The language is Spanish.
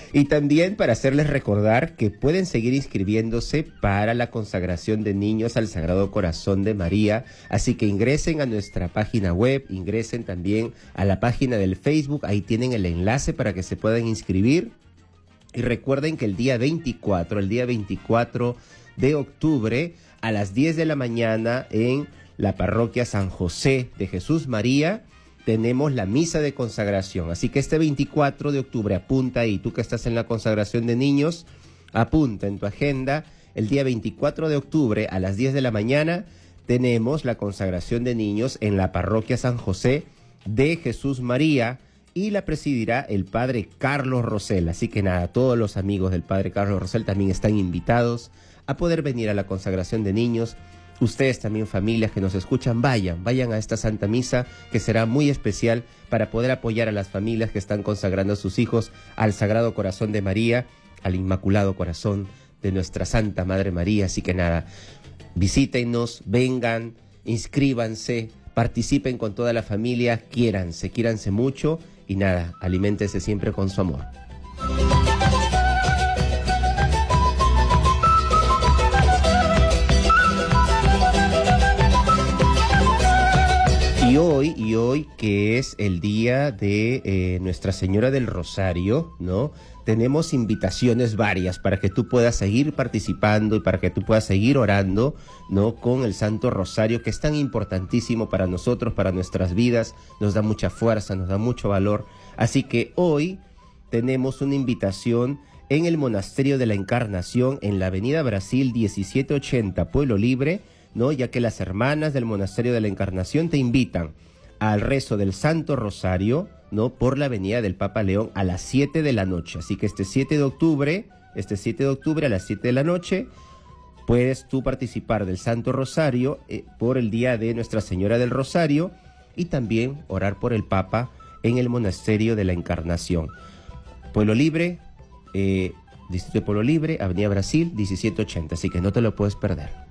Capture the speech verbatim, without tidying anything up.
Y también para hacerles recordar que pueden seguir inscribiéndose para la consagración de niños al Sagrado Corazón de María. Así que ingresen a nuestra página web, ingresen también a la página del Facebook, ahí tienen el enlace para que se puedan inscribir. Y recuerden que el día veinticuatro, el día veinticuatro de octubre, a las diez de la mañana en la parroquia San José de Jesús María, tenemos la misa de consagración. Así que este veinticuatro de octubre, apunta ahí, tú que estás en la consagración de niños, apunta en tu agenda, el día veinticuatro de octubre a las diez de la mañana tenemos la consagración de niños en la parroquia San José de Jesús María y la presidirá el padre Carlos Rosell. Así que nada, todos los amigos del padre Carlos Rosell también están invitados a poder venir a la consagración de niños. Ustedes también, familias que nos escuchan, vayan, vayan a esta Santa Misa que será muy especial para poder apoyar a las familias que están consagrando a sus hijos al Sagrado Corazón de María, al Inmaculado Corazón de nuestra Santa Madre María. Así que nada, visítenos, vengan, inscríbanse, participen con toda la familia, quiéranse, quiéranse mucho y nada, aliméntese siempre con su amor. Y hoy, y hoy que es el día de eh, Nuestra Señora del Rosario, ¿no? Tenemos invitaciones varias para que tú puedas seguir participando y para que tú puedas seguir orando, ¿no? Con el Santo Rosario, que es tan importantísimo para nosotros, para nuestras vidas, nos da mucha fuerza, nos da mucho valor. Así que hoy tenemos una invitación en el Monasterio de la Encarnación, en la Avenida Brasil diecisiete ochenta, Pueblo Libre, ¿no? Ya que las hermanas del Monasterio de la Encarnación te invitan al rezo del Santo Rosario, ¿no? Por la Avenida del Papa León a las siete de la noche. Así que este siete de octubre, este siete de octubre a las siete de la noche, puedes tú participar del Santo Rosario eh, por el día de Nuestra Señora del Rosario y también orar por el Papa en el Monasterio de la Encarnación. Pueblo Libre, eh, Distrito de Pueblo Libre, Avenida Brasil diecisiete ochenta. Así que no te lo puedes perder.